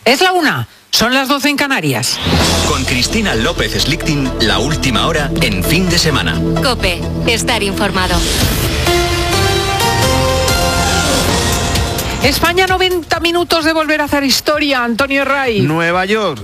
Es la 1, son las 12 en Canarias. Con Cristina López Slichting, la última hora en fin de semana. COPE, estar informado. España, 90 minutos de volver a hacer historia. Antonio Ray. Nueva York,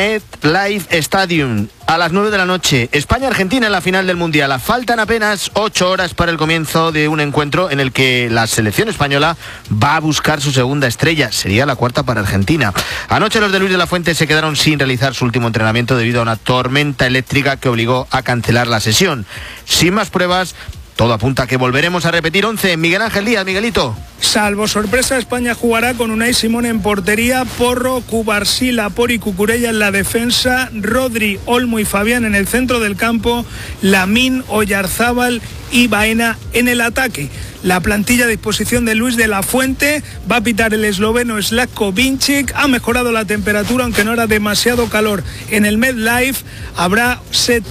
MetLife Stadium, a las 9 de la noche. España-Argentina en la final del Mundial. Faltan apenas 8 horas para el comienzo de un encuentro en el que la selección española va a buscar su segunda estrella. Sería la cuarta para Argentina. Anoche los de Luis de la Fuente se quedaron sin realizar su último entrenamiento debido a una tormenta eléctrica que obligó a cancelar la sesión. Sin más pruebas, todo apunta a que volveremos a repetir 11. Miguel Ángel Díaz, Miguelito. Salvo sorpresa, España jugará con Unai Simón en portería, Porro, Cubarsí, Laporte y Cucurella en la defensa, Rodri, Olmo y Fabián en el centro del campo, Lamine, Oyarzábal y Baena en el ataque. La plantilla a disposición de Luis de la Fuente, va a pitar el esloveno Slavko Vincic, ha mejorado la temperatura aunque no era demasiado calor. En el MetLife habrá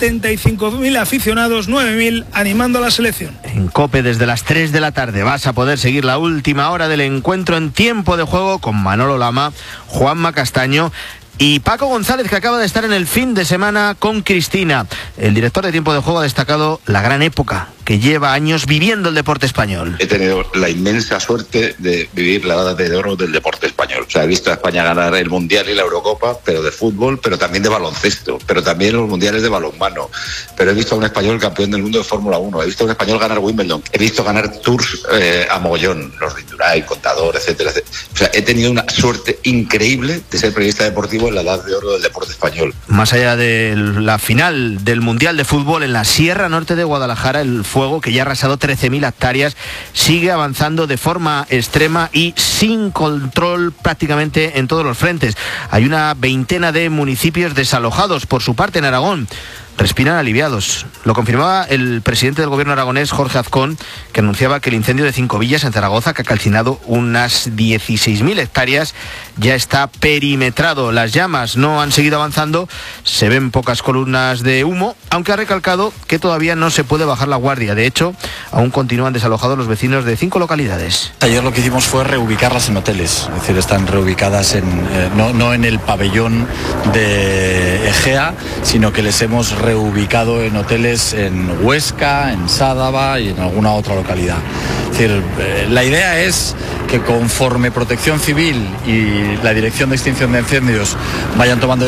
75.000 aficionados, 9.000 animando a la selección. En COPE desde las 3 de la tarde vas a poder seguir la última hora del encuentro en tiempo de juego con Manolo Lama, Juanma Castaño y Paco González, que acaba de estar en el fin de semana con Cristina. El director de Tiempo de Juego ha destacado la gran época que lleva años viviendo el deporte español. He tenido la inmensa suerte de vivir la edad de oro del deporte español. O sea, he visto a España ganar el Mundial y la Eurocopa, pero de fútbol, pero también de baloncesto, pero también los mundiales de balonmano. Pero he visto a un español campeón del mundo de Fórmula 1, he visto a un español ganar Wimbledon, he visto ganar Tours a mogollón, los de Indurain, Contador, etcétera, etcétera. O sea, he tenido una suerte increíble de ser periodista deportivo en la edad de oro del deporte español. Más allá de la final del Mundial de Fútbol en la Sierra Norte de Guadalajara, el fuego, que ya ha arrasado 13.000 hectáreas, sigue avanzando de forma extrema y sin control prácticamente en todos los frentes. Hay una veintena de municipios desalojados. Por su parte, en Aragón respiran aliviados. Lo confirmaba el presidente del gobierno aragonés, Jorge Azcón, que anunciaba que el incendio de Cinco Villas en Zaragoza, que ha calcinado unas 16.000 hectáreas, ya está perimetrado. Las llamas no han seguido avanzando, se ven pocas columnas de humo, aunque ha recalcado que todavía no se puede bajar la guardia. De hecho, aún continúan desalojados los vecinos de 5 localidades. Ayer lo que hicimos fue reubicarlas en hoteles, es decir, están reubicadas no en el pabellón de Egea, sino que les hemos reubicado en hoteles en Huesca, en Sádava y en alguna otra localidad. Es decir, la idea es que conforme Protección Civil y la Dirección de Extinción de Incendios vayan tomando